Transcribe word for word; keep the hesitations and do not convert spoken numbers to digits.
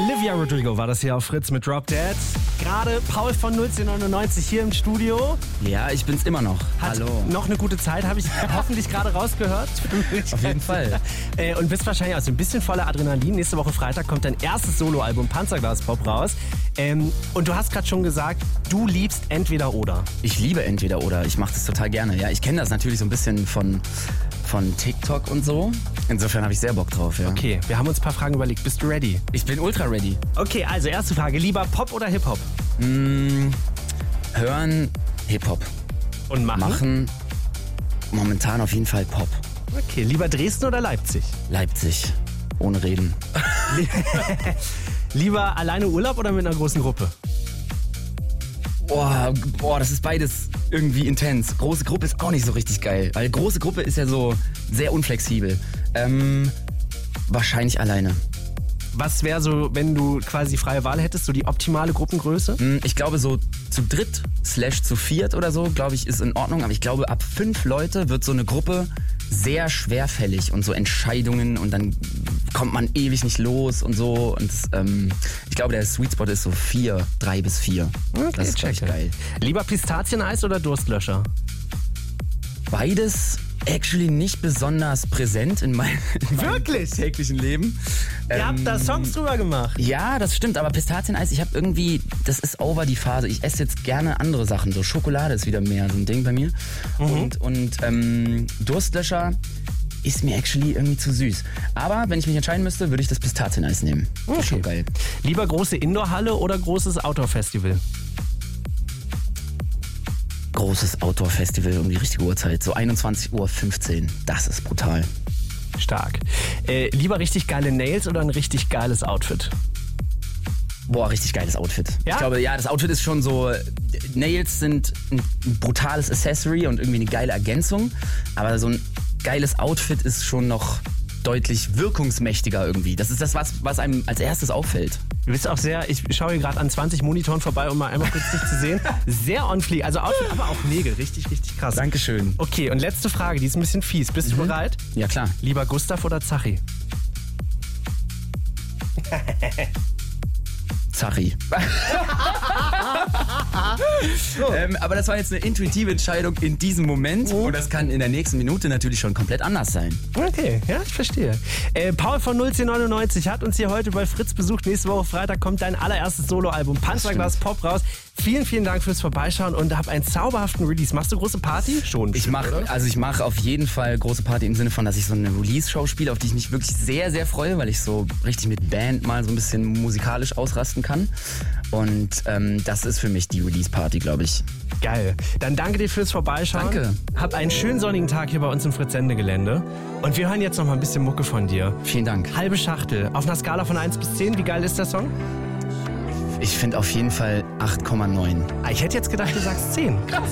Olivia Rodrigo war das hier auf Fritz mit Drop Dead. Gerade Paul von null zehn neunundneunzig hier im Studio. Ja, ich bin's immer noch. Hat Hallo. noch eine gute Zeit, habe ich hoffentlich gerade rausgehört. Auf jeden Fall. Äh, Und bist wahrscheinlich also ein bisschen voller Adrenalin. Nächste Woche Freitag kommt dein erstes Soloalbum Panzerglas Pop raus. Ähm, und du hast gerade schon gesagt, du liebst entweder oder. Ich liebe entweder oder. Ich mache das total gerne. Ja, ich kenne das natürlich so ein bisschen von, von TikTok und so. Insofern habe ich sehr Bock drauf, ja. Okay, wir haben uns ein paar Fragen überlegt. Bist du ready? Ich bin ultra ready. Okay, also erste Frage. Lieber Pop oder Hip-Hop? Mm, hören Hip-Hop. Und machen? Machen momentan auf jeden Fall Pop. Okay, lieber Dresden oder Leipzig? Leipzig. Ohne Reden. Lieber alleine Urlaub oder mit einer großen Gruppe? Boah, boah, das ist beides irgendwie intens. Große Gruppe ist auch nicht so richtig geil. Weil große Gruppe ist ja so sehr unflexibel. Ähm, wahrscheinlich alleine. Was wäre so, wenn du quasi freie Wahl hättest, so die optimale Gruppengröße? Hm, Ich glaube so zu dritt slash zu viert oder so, glaube ich, ist in Ordnung. Aber ich glaube, ab fünf Leute wird so eine Gruppe sehr schwerfällig und so Entscheidungen und dann kommt man ewig nicht los und so. Und ähm, ich glaube, der Sweet Spot ist so vier, drei bis vier. Okay, das ist echt checke. geil. Lieber Pistazieneis oder Durstlöscher? Beides actually nicht besonders präsent in, mein, in meinem Wirklich? täglichen Leben. Ihr habt da Songs drüber gemacht. Ja, das stimmt, aber Pistazieneis, ich habe irgendwie, das ist over die Phase. Ich esse jetzt gerne andere Sachen, so Schokolade ist wieder mehr so ein Ding bei mir. Mhm. Und, und ähm, Durstlöscher ist mir actually irgendwie zu süß. Aber wenn ich mich entscheiden müsste, würde ich das Pistazieneis nehmen. Das ist schon geil. Lieber große Indoorhalle oder großes Outdoor-Festival? Großes Outdoor-Festival um die richtige Uhrzeit, so einundzwanzig Uhr fünfzehn. Das ist brutal. Stark. Äh, lieber richtig geile Nails oder ein richtig geiles Outfit? Boah, richtig geiles Outfit. Ja? Ich glaube, ja, das Outfit ist schon so, Nails sind ein brutales Accessory und irgendwie eine geile Ergänzung, aber so ein geiles Outfit ist schon noch deutlich wirkungsmächtiger irgendwie. Das ist das, was, was einem als erstes auffällt. Du bist auch sehr, ich schaue hier gerade an zwanzig Monitoren vorbei, um mal einmal kurz dich zu sehen. Sehr on fleek, also Outfit, aber auch Nägel. Richtig, richtig krass. Dankeschön. Okay, und letzte Frage, die ist ein bisschen fies. Bist du bereit? Ja, klar. Lieber Gustav oder Zachi? Zachi. ähm, aber das war jetzt eine intuitive Entscheidung in diesem Moment und das kann in der nächsten Minute natürlich schon komplett anders sein. Okay, ja, ich verstehe. Äh, Paul von null zehn neunundneunzig hat uns hier heute bei Fritz besucht. Nächste Woche Freitag kommt dein allererstes Soloalbum Panzerglas Pop raus. Vielen, vielen Dank fürs Vorbeischauen und hab einen zauberhaften Release. Machst du große Party? Schon. Ich mache also ich mache auf jeden Fall große Party im Sinne von, dass ich so eine Release-Show spiele, auf die ich mich wirklich sehr, sehr freue, weil ich so richtig mit Band mal so ein bisschen musikalisch ausrasten kann. Und ähm, das ist für mich die Release-Party, glaube ich. Geil. Dann danke dir fürs Vorbeischauen. Danke. Hab einen schönen sonnigen Tag hier bei uns im Fritz-Sende-Gelände. Und wir hören jetzt noch mal ein bisschen Mucke von dir. Vielen Dank. Halbe Schachtel. Auf einer Skala von eins bis zehn, wie geil ist der Song? Ich finde auf jeden Fall acht Komma neun. Ah, ich hätte jetzt gedacht, du sagst zehn. Krass.